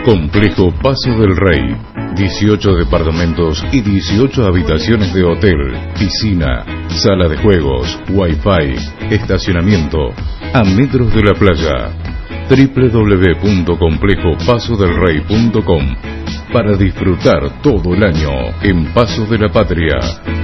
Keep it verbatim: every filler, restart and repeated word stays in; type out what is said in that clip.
Complejo Paso del Rey, dieciocho departamentos y dieciocho habitaciones de hotel, piscina, sala de juegos, wifi, estacionamiento, a metros de la playa. doble u doble u doble u punto complejo paso del rey punto com para disfrutar todo el año en Paso de la Patria.